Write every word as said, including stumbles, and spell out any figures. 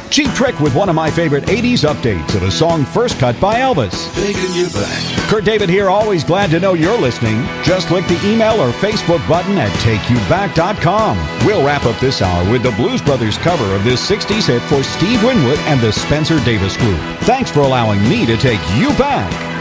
Cheap Trick with one of my favorite eighties updates of a song first cut by Elvis. Taking you back. Kurt David here, always glad to know you're listening. Just click the email or Facebook button at take you back dot com. We'll wrap up this hour with the Blues Brothers cover of this sixties hit for Steve Winwood and the Spencer Davis Group. Thanks for allowing me to take you back.